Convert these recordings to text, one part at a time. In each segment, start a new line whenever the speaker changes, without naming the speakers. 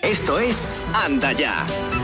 Esto es Anda Ya.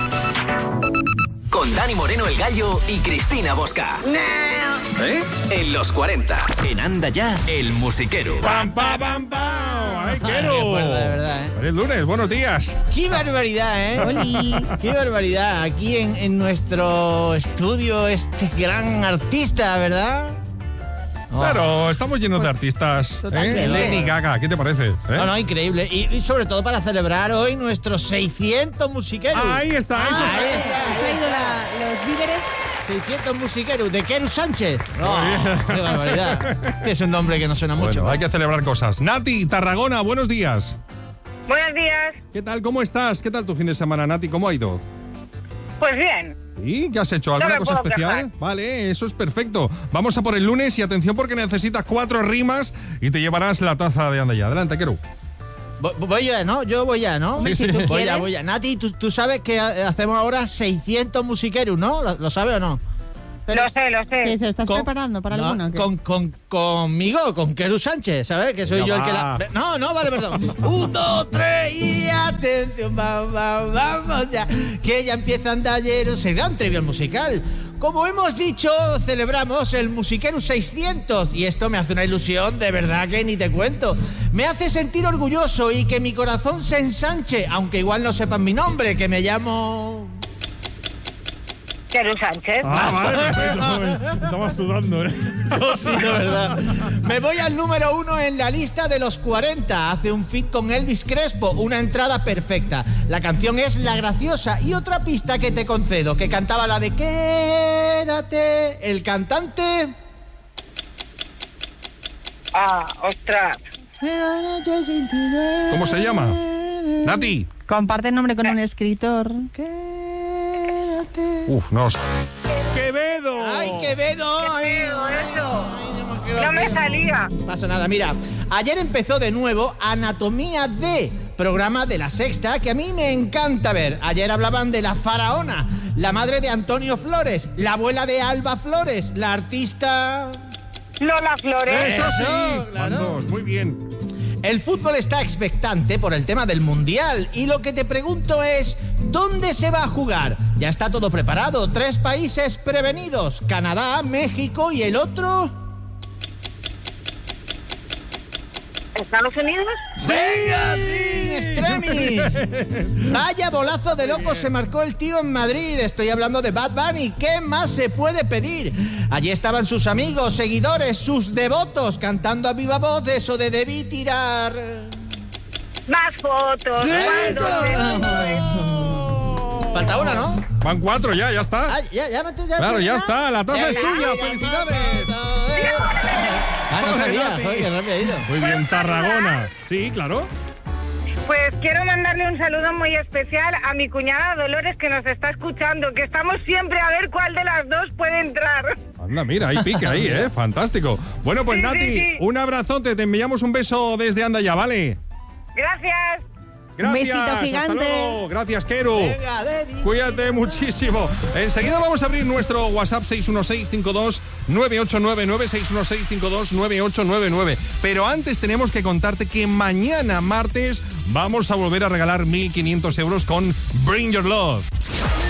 Con Dani Moreno el Gallo y Cristina Bosca. En los 40. En Anda Ya, el musiquero.
¡Pam, pam, pam, pam! ¡Ay, quiero!
Qué fuerte, de verdad, ¿eh?
Es lunes, buenos días.
¡Qué barbaridad, eh!
¡Oli!
¡Qué barbaridad! Aquí en nuestro estudio, este gran artista, ¿verdad?
Claro, estamos llenos de artistas.
totalmente.
Lady Gaga, ¿qué te parece?
No, increíble. Y sobre todo para celebrar hoy nuestros 600 musiqueros.
Ahí está, eso
Ahí
es.
está.
¿Has traído los víveres?
600 musiqueros de Keru Sánchez.
bien.
¡Qué barbaridad! Que es un nombre que no suena mucho.
Bueno, hay que celebrar cosas. Nati, Tarragona, buenos días.
Buenos días.
¿Qué tal? ¿Cómo estás? ¿Qué tal tu fin de semana, Nati? ¿Cómo ha ido?
Pues bien.
¿Y qué has hecho? ¿Alguna
No me
cosa
puedo
especial?
quejar.
Vale, eso es perfecto. Vamos a por el lunes y atención porque necesitas 4 rimas y te llevarás la taza de Anda Ya. Adelante, Keru.
Voy ya, ¿no? Yo voy ya, ¿no?
Sí, sí.
Voy ya. Nati, tú sabes que hacemos ahora 600 musiqueros, ¿no? ¿Lo sabes o no?
Lo sé.
¿Qué se lo estás preparando para
no,
alguno? ¿Qué?
Conmigo, con Keru Sánchez, ¿sabes? Que soy
Venga,
yo el que
va.
la... No, vale, perdón. 1, 2, 3 y atención, vamos ya. Que ya empieza Andallero, será un trivial musical. Como hemos dicho, celebramos el Musiquero 600 y esto me hace una ilusión, de verdad que ni te cuento. Me hace sentir orgulloso y que mi corazón se ensanche, aunque igual no sepan mi nombre, que me llamo...
Keru Sánchez.
Vale, perfecto. Estaba sudando, ¿eh?
Sí, de verdad. Me voy al número 1 en la lista de los 40. Hace un feat con Elvis Crespo, una entrada perfecta. La canción es La Graciosa y otra pista que te concedo, que cantaba la de Quédate. El cantante...
Ostras.
¿Cómo se llama? Nati.
Comparte el nombre con un escritor.
Uf, no sé. ¡Quevedo!
¡Ay, Quevedo! ¡Ay,
eso!
no
No me salía.
pasa nada, mira, ayer empezó de nuevo Anatomía de, programa de La Sexta, que a mí me encanta ver. Ayer hablaban de la faraona, la madre de Antonio Flores, la abuela de Alba Flores, la artista...
Lola Flores.
¡Eso sí!
Eso, claro.
Van dos, muy bien.
El fútbol está expectante por el tema del Mundial y lo que te pregunto es, ¿dónde se va a jugar? Ya está todo preparado, 3 países prevenidos, Canadá, México y el otro...
¿Estados Unidos?
¡Venga, extremis! Vaya bolazo de loco se marcó el tío en Madrid. Estoy hablando de Bad Bunny. ¿Qué más se puede pedir? Allí estaban sus amigos, seguidores, sus devotos, cantando a viva voz eso de debí tirar...
Más fotos.
¡Sí!
Cuando
Falta una, ¿no?
Van 4 ya está.
Ah, ya
Claro, ya
terminado.
está. La taza es tuya. ¡Felicidades!
No sabía.
Nati.
Joder, qué rápido ha ido.
Muy bien, Tarragona. Sí, claro.
Pues quiero mandarle un saludo muy especial a mi cuñada Dolores, que nos está escuchando, que estamos siempre a ver cuál de las dos puede entrar.
Anda, mira, hay pique ahí, ¿eh? Fantástico. Bueno, pues
Sí,
Nati,
sí.
un abrazote. Te enviamos un beso desde Anda Ya, ¿vale?
Gracias.
Gracias.
besito
Hasta
gigante.
luego. Gracias, Keru.
Venga, Debbie.
Cuídate muchísimo. Enseguida vamos a abrir nuestro WhatsApp 616-52-9899, 616-52-9899. Pero antes tenemos que contarte que mañana martes vamos a volver a regalar 1.500 euros con Bring Your Love.